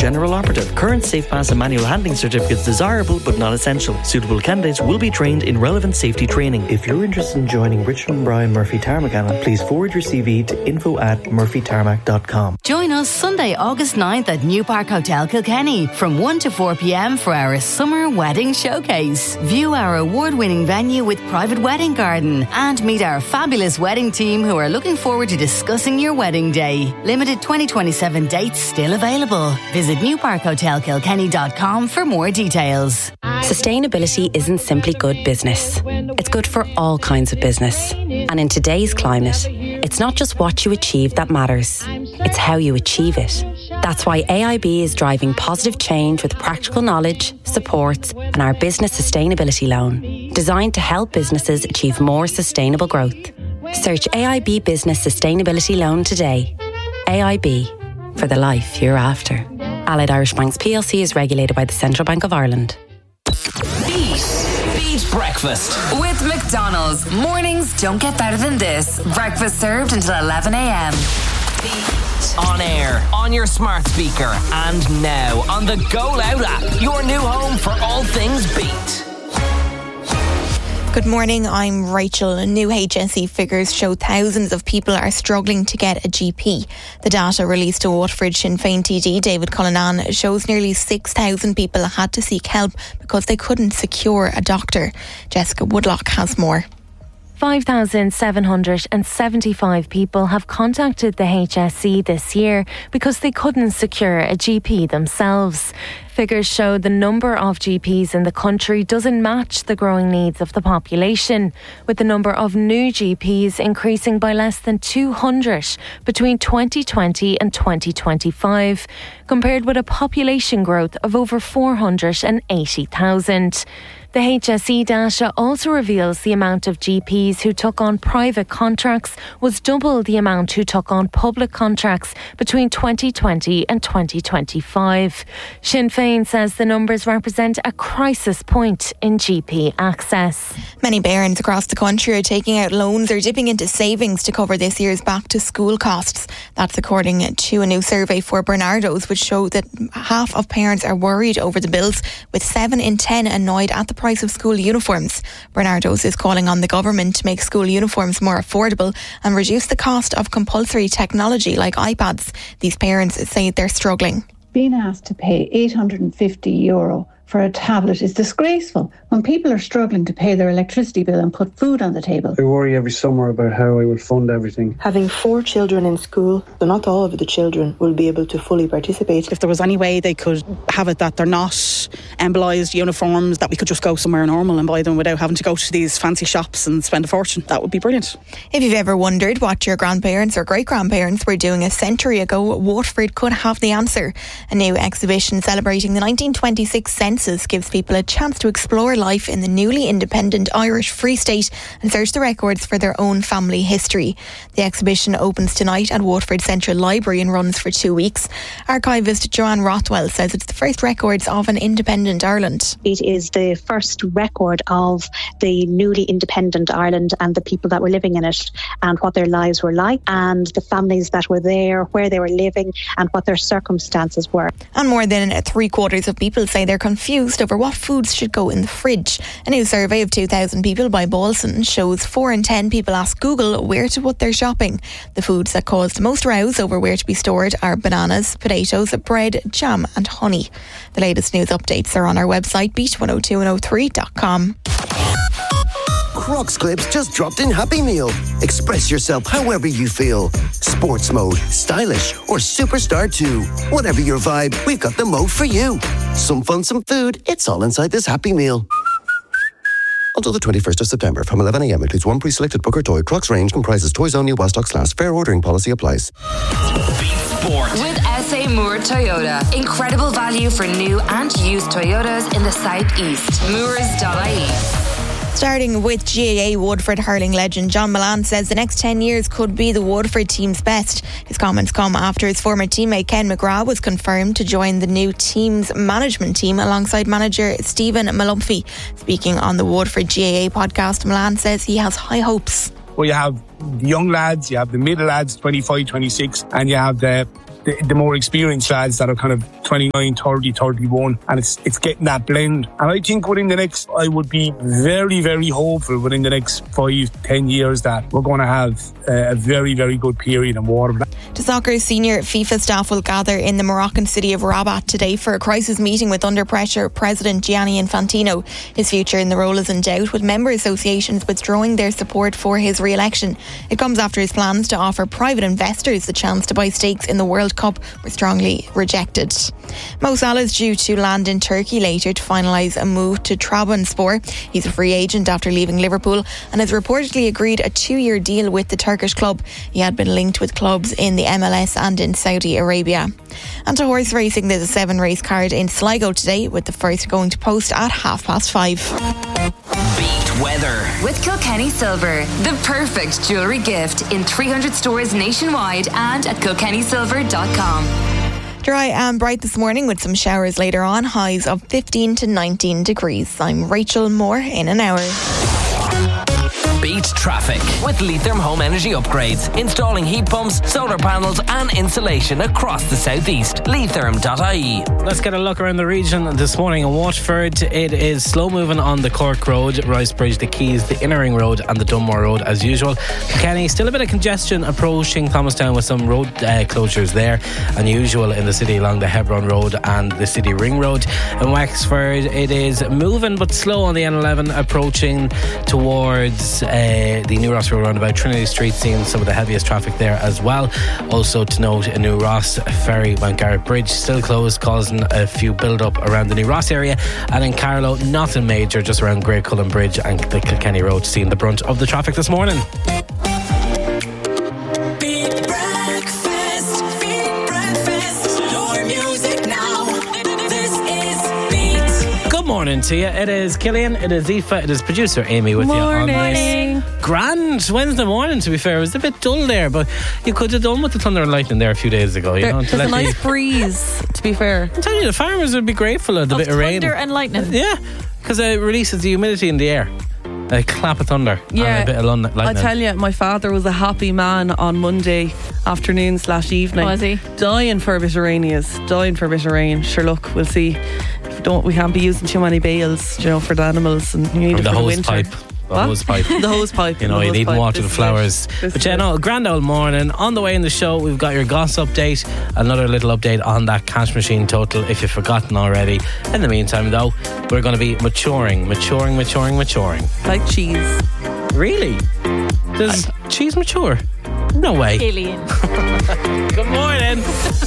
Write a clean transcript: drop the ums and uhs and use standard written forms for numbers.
General Operative. Current Safe Pass and manual handling certificates desirable but not essential. Suitable candidates will be trained in relevant safety training. If you're interested in joining Richard O'Brien Murphy Tarmac Allen, please forward your CV to info@murphytarmac.com. Join us Sunday, August 9th at New Park Hotel Kilkenny from 1 to 4 p.m. for our summer wedding showcase. View our award-winning venue with private wedding garden and meet our fabulous wedding team who are looking forward to discussing your wedding day. Limited 2027 dates still available. Visit newparkhotelkilkenny.com for more details. Sustainability isn't simply good business. It's good for all kinds of business. And in today's climate, it's not just what you achieve that matters. It's how you achieve it. That's why AIB is driving positive change with practical knowledge, support, and our business sustainability loan, designed to help businesses achieve more sustainable growth. Search AIB Business Sustainability Loan today. AIB, for the life you're after. Allied Irish Banks plc is regulated by the Central Bank of Ireland. Beat breakfast with McDonald's. Mornings don't get better than this. Breakfast served until 11 a.m. Beat on air, on your smart speaker, and now on the Go Loud app. Your new home for all things Beat. Good morning, I'm Rachel. New HSE figures show thousands of people are struggling to get a GP. The data released to Waterford Sinn Féin TD David Cullinan shows nearly 6,000 people had to seek help because they couldn't secure a doctor. Jessica Woodlock has more. 5,775 people have contacted the HSE this year because they couldn't secure a GP themselves. Figures show the number of GPs in the country doesn't match the growing needs of the population, with the number of new GPs increasing by less than 200 between 2020 and 2025, compared with a population growth of over 480,000. The HSE data also reveals the amount of GPs who took on private contracts was double the amount who took on public contracts between 2020 and 2025. Sinn Féin says the numbers represent a crisis point in GP access. Many parents across the country are taking out loans or dipping into savings to cover this year's back to school costs. That's according to a new survey for Bernardo's, which showed that half of parents are worried over the bills, with 7 in 10 annoyed at the price of school uniforms. Bernardo's is calling on the government to make school uniforms more affordable and reduce the cost of compulsory technology like iPads. These parents say they're struggling. Being asked to pay €850 for a tablet is disgraceful when people are struggling to pay their electricity bill and put food on the table. I worry every summer about how I will fund everything. Having 4 children in school, but not all of the children will be able to fully participate. If there was any way they could have it that they're not embolised uniforms, that we could just go somewhere normal and buy them without having to go to these fancy shops and spend a fortune, that would be brilliant. If you've ever wondered what your grandparents or great-grandparents were doing a century ago, Waterford could have the answer. A new exhibition celebrating the 1926 census gives people a chance to explore life in the newly independent Irish Free State and search the records for their own family history. The exhibition opens tonight at Waterford Central Library and runs for 2 weeks. Archivist Joanne Rothwell says it's the first records of an independent Ireland. It is the first record of the newly independent Ireland and the people that were living in it and what their lives were like and the families that were there, where they were living and what their circumstances were. And more than 3/4 of people say they're confused over what foods should go in the fridge. A new survey of 2,000 people by Bolson shows 4 in 10 people ask Google where to put their shopping. The foods that caused most rows over where to be stored are bananas, potatoes, bread, jam and honey. The latest news updates are on our website beat102103.com. Crocs clips just dropped in Happy Meal. Express yourself however you feel. Sports mode, stylish, or superstar too. Whatever your vibe, we've got the mode for you. Some fun, some food, it's all inside this Happy Meal. Until the 21st of September from 11 a.m. includes one pre-selected book or toy. Crocs range comprises toys only while stocks last. Fair ordering policy applies. Beat Sport with SA Moore Toyota. Incredible value for new and used Toyotas in the southeast. Moores.ie. Starting with GAA Waterford hurling legend John Milan says the next 10 years could be the Waterford team's best. His comments come after his former teammate Ken McGrath was confirmed to join the new team's management team alongside manager Stephen Malumphy. Speaking on the Waterford GAA podcast, Milan says he has high hopes. Well, you have the young lads, you have the middle lads, 25, 26, and you have the more experienced lads that are kind of 29, 30, 31, and it's getting that blend. And I think I would be very, very hopeful within the next 5-10 years that we're going to have a very, very good period in water. The soccer senior FIFA staff will gather in the Moroccan city of Rabat today for a crisis meeting with under pressure President Gianni Infantino. His future in the role is in doubt, with member associations withdrawing their support for his re-election. It comes after his plans to offer private investors the chance to buy stakes in the World Cup were strongly rejected. Mo Salah is due to land in Turkey later to finalise a move to Trabzonspor. He's a free agent after leaving Liverpool and has reportedly agreed a 2-year deal with the Turkish club. He had been linked with clubs in the MLS and in Saudi Arabia. And to horse racing, there's a 7-race card in Sligo today, with the first going to post at 5:30. Beat weather with Kilkenny Silver, the perfect jewellery gift in 300 stores nationwide and at kilkennysilver.com. Dry and bright this morning with some showers later on, highs of 15 to 19 degrees. I'm Rachel Moore in an hour. Beat traffic with Leitrim Home Energy Upgrades. Installing heat pumps, solar panels and insulation across the southeast. Leitrim.ie. Let's get a look around the region this morning. In Waterford, it is slow moving on the Cork Road, Ricebridge, the Keys, the Inner Ring Road and the Dunmore Road as usual. Kenny, still a bit of congestion approaching Thomastown with some road closures there. Unusual in the city along the Hebron Road and the City Ring Road. In Wexford, it is moving but slow on the N11 approaching towards the New Ross Road roundabout. Trinity Street seeing some of the heaviest traffic there as well. Also to note, in New Ross, Ferry Mount Garrett Bridge still closed, causing a few build-up around the New Ross area. And in Carlow, nothing major, just around Great Cullen Bridge and the Kilkenny Road seeing the brunt of the traffic this morning. Good morning to you. It is Killian, it is Aoife, it is producer Amy with you on this grand Wednesday morning. To be fair, it was a bit dull there, but you could have done with the thunder and lightning there a few days ago. There's a nice breeze, to be fair. I'm telling you, the farmers would be grateful of the bit of rain. Thunder and lightning. Yeah, because it releases the humidity in the air. A clap of thunder and a bit of lightning. I tell you, my father was a happy man on Monday afternoon/evening. Was he? Dying for a bit of rain, he is. Dying for a bit of rain. Sure, look, we'll see. We can't be using too many bales, for the animals, and you need it for the winter. The hose pipe. The hose pipe. You need to water the flowers. But grand old morning. On the way in the show, we've got your goss update. Another little update on that cash machine total, if you've forgotten already. In the meantime, though, we're going to be maturing. Like cheese. Really? Does cheese mature? No way. Alien. Good morning.